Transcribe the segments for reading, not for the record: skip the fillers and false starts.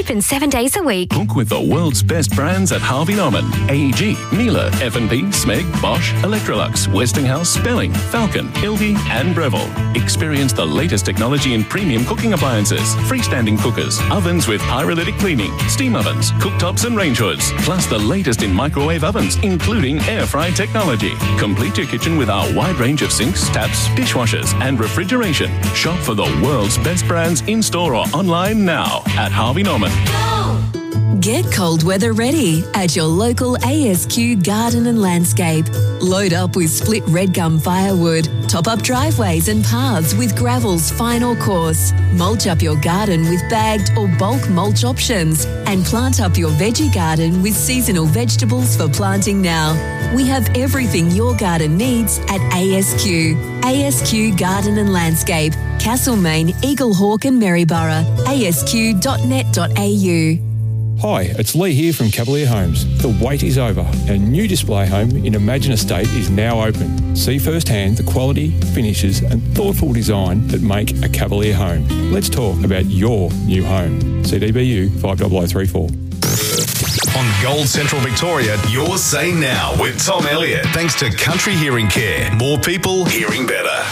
Open 7 days a week. Cook with the world's best brands at Harvey Norman, AEG, Miele, F&B, Smeg, Bosch, Electrolux, Westinghouse, Belling, Falcon, Hilti and Breville. Experience the latest technology in premium cooking appliances, freestanding cookers, ovens with pyrolytic cleaning, steam ovens, cooktops and range hoods, plus the latest in microwave ovens, including air fry technology. Complete your kitchen with our wide range of sinks, taps, dishwashers and refrigeration. Shop for the world's best brands in-store or online now at Harvey Norman. Get cold weather ready at your local ASQ Garden and Landscape. Load up with split red gum firewood, top up driveways and paths with Gravel's final course, mulch up your garden with bagged or bulk mulch options, and plant up your veggie garden with seasonal vegetables for planting now. We have everything your garden needs at ASQ. ASQ Garden and Landscape, Castlemaine, Eaglehawk and Maryborough. asq.net.au. Hi, it's Lee here from Cavalier Homes. The wait is over. Our new display home in Imagine Estate is now open. See firsthand the quality, finishes and thoughtful design that make a Cavalier home. Let's talk about your new home. CDBU 50034. On Gold Central Victoria, your say now with Tom Elliott. Thanks to Country Hearing Care. More people hearing better.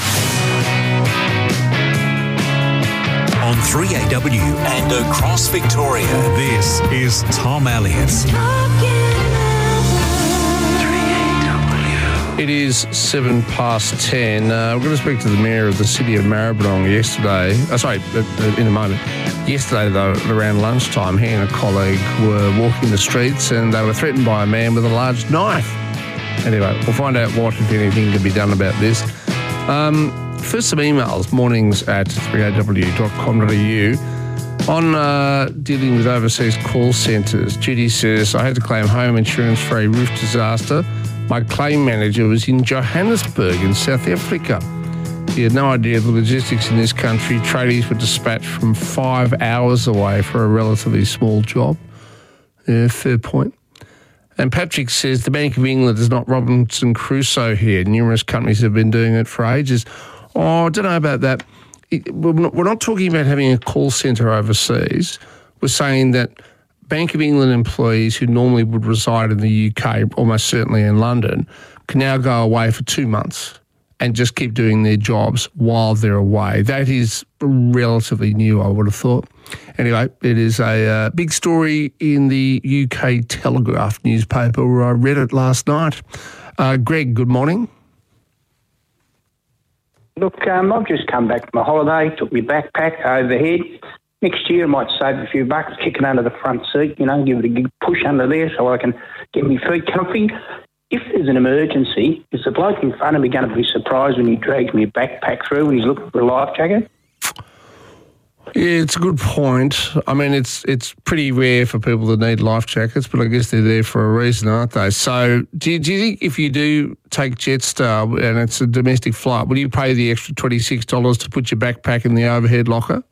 On 3AW and across Victoria, this is Tom Elliott. 3AW. It is 10:07. We're going to speak to the Mayor of the City of Maribyrnong yesterday. In a moment. Yesterday, though, around lunchtime, he and a colleague were walking the streets and they were threatened by a man with a large knife. Anyway, we'll find out what, if anything, can be done about this. First, some emails, mornings@3aw.com.au. On dealing with overseas call centres, Judy says, I had to claim home insurance for a roof disaster. My claim manager was in Johannesburg in South Africa. He had no idea of the logistics in this country. Tradies were dispatched from 5 hours away for a relatively small job. Yeah, fair point. And Patrick says, the Bank of England is not Robinson Crusoe here. Numerous companies have been doing it for ages. Oh, I don't know about that. We're not talking about having a call centre overseas. We're saying that Bank of England employees who normally would reside in the UK, almost certainly in London, can now go away for 2 months and just keep doing their jobs while they're away. That is relatively new, I would have thought. Anyway, it is a big story in the UK Telegraph newspaper where I read it last night. Greg, good morning. Look, I've just come back from a holiday, took my backpack overhead. Next year I might save a few bucks, kick it under the front seat, give it a good push under there so I can get my feet comfy. If there's an emergency, is the bloke in front of me going to be surprised when he drags me backpack through and he's looking for a life jacket? Yeah, it's a good point. I mean, it's pretty rare for people that need life jackets, but I guess they're there for a reason, aren't they? So do you think if you do take Jetstar and it's a domestic flight, will you pay the extra $26 to put your backpack in the overhead locker?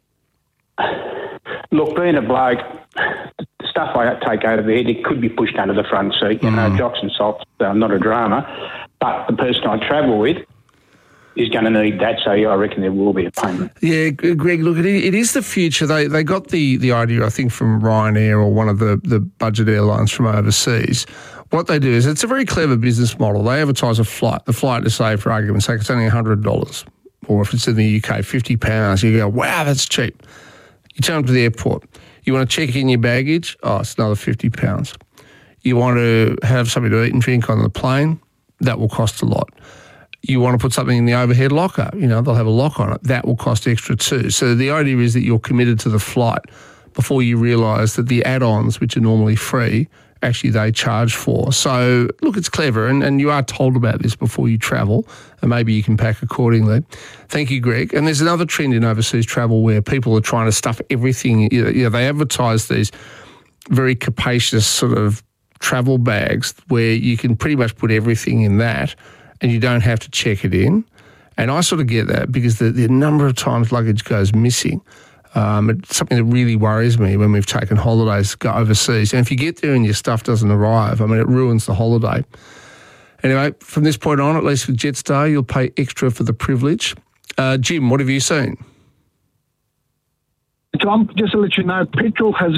Look, being a bloke, the stuff I take overhead, it could be pushed under the front seat. Jocks and socks, not a drama. But the person I travel with is going to need that, so I reckon there will be a payment. Yeah, Greg, look, it is the future. They got the idea, I think, from Ryanair or one of the budget airlines from overseas. What they do is, it's a very clever business model. They advertise a flight. The flight is, say, for argument's sake, it's only $100. Or if it's in the UK, £50. You go, wow, that's cheap. You turn up to the airport. You want to check in your baggage? Oh, it's another £50. You want to have something to eat and drink on the plane? That will cost a lot. You want to put something in the overhead locker? They'll have a lock on it. That will cost extra too. So the idea is that you're committed to the flight before you realise that the add-ons, which are normally free, actually they charge for. So, look, it's clever, and you are told about this before you travel, and maybe you can pack accordingly. Thank you, Greg. And there's another trend in overseas travel where people are trying to stuff everything. They advertise these very capacious sort of travel bags where you can pretty much put everything in that and you don't have to check it in. And I sort of get that because the number of times luggage goes missing. It's something that really worries me when we've taken holidays to go overseas. And if you get there and your stuff doesn't arrive, it ruins the holiday. Anyway, from this point on, at least with Jetstar, you'll pay extra for the privilege. Jim, what have you seen? Tom, just to let you know, petrol has